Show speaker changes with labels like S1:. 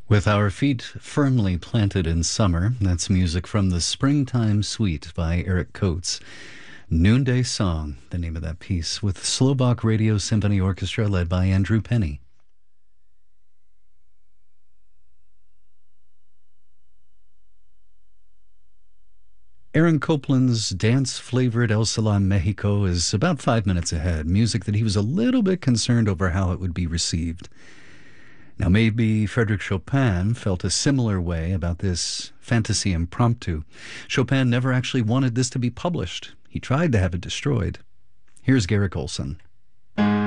S1: With our feet firmly planted in summer, that's music from the Springtime Suite by Eric Coates. Noonday Song, the name of that piece, with Slovak Radio Symphony Orchestra led by Andrew Penny. Aaron Copland's dance-flavored El Salam Mexico is about 5 minutes ahead, music that he was a little bit concerned over how it would be received. Now, maybe Frédéric Chopin felt a similar way about this fantasy impromptu. Chopin never actually wanted this to be published. He tried to have it destroyed. Here's Garrick Olson.